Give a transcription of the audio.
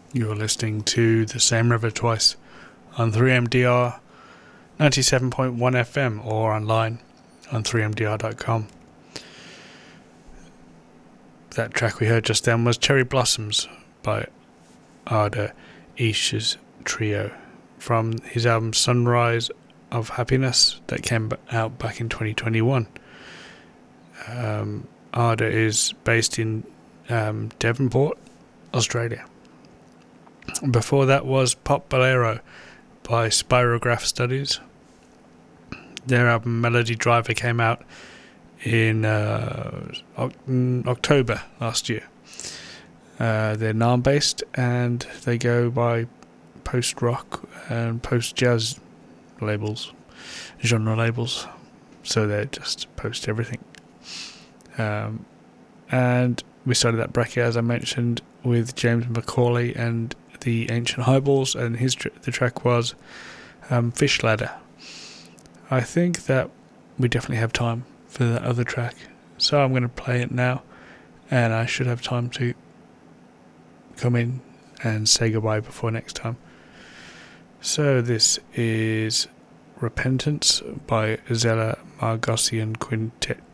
You're listening to The Same River Twice on 3MDR 97.1 FM or online on 3mdr.com. That track we heard just then was Cherry Blossoms by Arda Isha's Trio from his album Sunrise of Happiness that came out back in 2021. Arda is based in Devonport, Australia. Before that was Pop Bolero by Spirograph Studies. Their album Melody Driver came out in October last year. They're Naarm based and they go by post-rock and post-jazz genre labels, so they just post everything. And we started that bracket, as I mentioned, with James Macaulay and the Ancient Highballs, and the track was Fish Ladder. I think that we definitely have time for that other track, so I'm going to play it now, and I should have time to come in and say goodbye before next time. So this is Repentance by Zella Margossian Quintet.